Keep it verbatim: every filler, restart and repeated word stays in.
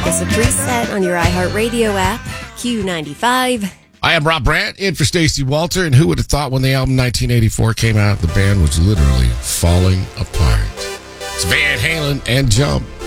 Make us a preset on your iHeartRadio app, Q ninety-five. I am Rob Brandt, in for Stacey Walter, and who would have thought when the album nineteen eighty-four came out, the band was literally falling apart. It's Van Halen and Jump.